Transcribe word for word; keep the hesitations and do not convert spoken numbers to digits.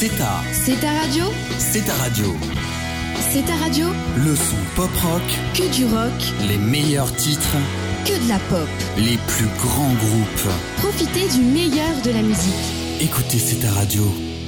C'est ta. C'est ta radio. C'est ta radio. C'est ta radio. Le son pop-rock. Que du rock. Les meilleurs titres. Que de la pop. Les plus grands groupes. Profitez du meilleur de la musique. Écoutez C'est ta radio.